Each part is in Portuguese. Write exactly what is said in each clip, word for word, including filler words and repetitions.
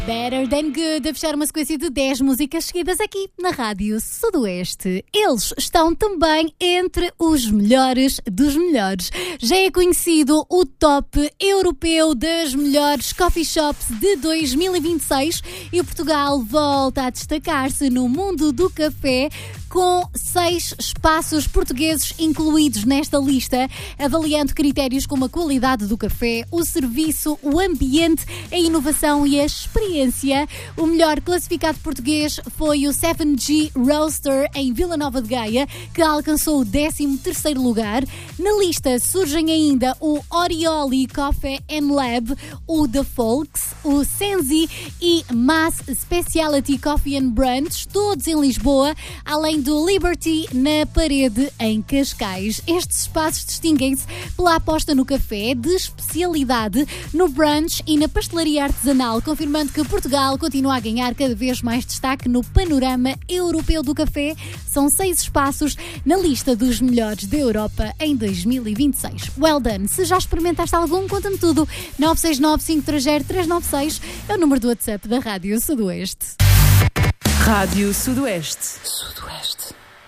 Better Than Good, a fechar uma sequência de dez músicas seguidas aqui na Rádio Sudoeste. Eles estão também entre os melhores dos melhores. Já é conhecido o top europeu das melhores coffee shops de dois mil e vinte e seis e Portugal volta a destacar-se no mundo do café com seis espaços portugueses incluídos nesta lista, avaliando critérios como a qualidade do café, o serviço, o ambiente, a inovação e a experiência. O melhor classificado português foi o sete G Roaster em Vila Nova de Gaia, que alcançou o décimo terceiro lugar. Na lista surgem ainda o Orioli Coffee and Lab, o The Folks, o Senzi e Mass Specialty Coffee and Brunch, todos em Lisboa, além do Liberty na Parede em Cascais. Estes espaços distinguem-se pela aposta no café de especialidade, no brunch e na pastelaria artesanal, confirmando que Portugal continua a ganhar cada vez mais destaque no panorama europeu do café. São seis espaços na lista dos melhores da Europa em dois mil e vinte e seis. Well done! Se já experimentaste algum, conta-me tudo. nove seis nove, cinco três zero, três nove seis é o número do WhatsApp da Rádio Sudoeste. Rádio Sudoeste. Sudoeste.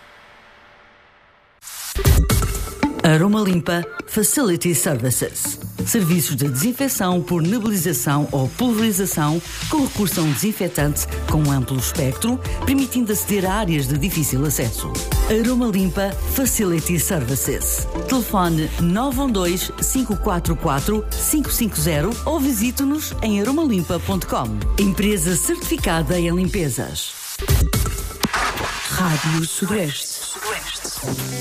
Aroma Limpa Facility Services. Serviços de desinfecção por nebulização ou pulverização com recurso a um desinfetante com amplo espectro, permitindo aceder a áreas de difícil acesso. Aroma Limpa Facility Services. Telefone nove um dois, cinco quatro quatro, cinco cinco zero ou visite-nos em aromalimpa ponto com. Empresa certificada em limpezas. Rádio Sudoeste.